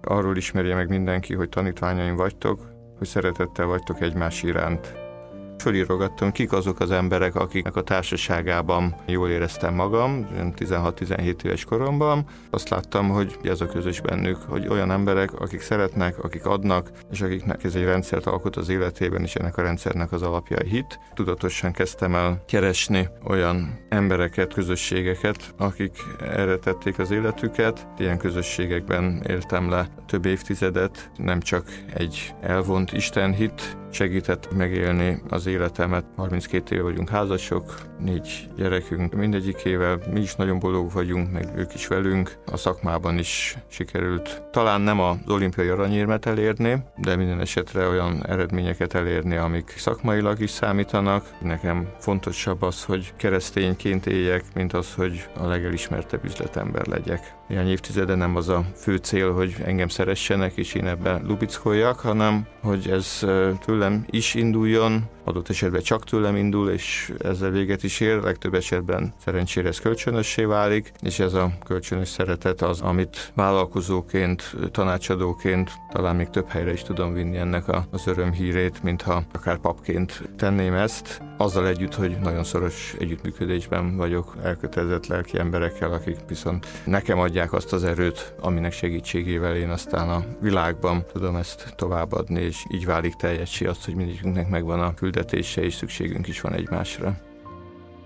arról ismerje meg mindenki, hogy tanítványaim vagytok, hogy szeretettel vagytok egymás iránt. Fölírogattam, kik azok az emberek, akiknek a társaságában jól éreztem magam, 16-17 éves koromban. Azt láttam, hogy ez a közös bennük, hogy olyan emberek, akik szeretnek, akik adnak, és akiknek ez egy rendszert alkot az életében, és ennek a rendszernek az alapja a hit. Tudatosan kezdtem el keresni olyan embereket, közösségeket, akik erre tették az életüket. Ilyen közösségekben éltem le több évtizedet, nem csak egy elvont istenhit segített megélni az életemet. 32 éve vagyunk házasok, 4 gyerekünk, mindegyikével mi is nagyon boldogok vagyunk, meg ők is velünk. A szakmában is sikerült talán nem az olimpiai aranyérmet elérni, de minden esetre olyan eredményeket elérni, amik szakmailag is számítanak. Nekem fontosabb az, hogy keresztényként éljek, mint az, hogy a legelismertebb üzletember legyek. Néhány évtizede nem az a fő cél, hogy engem szeressenek, és én ebben lubickoljak, hanem hogy ez tőlem is induljon, adott esetben csak tőlem indul, és ezzel véget is ér, legtöbb esetben szerencsére ez kölcsönössé válik, és ez a kölcsönös szeretet az, amit vállalkozóként, tanácsadóként talán még több helyre is tudom vinni ennek az örömhírét, mintha akár papként tenném ezt, azzal együtt, hogy nagyon szoros együttműködésben vagyok elkötelezett lelki emberekkel, akik viszont nekem adják azt az erőt, aminek segítségével én aztán a világban tudom ezt továbbadni, és így válik teljessé azt, hogy mindegyikünknek megvan a küldetése, és szükségünk is van egymásra.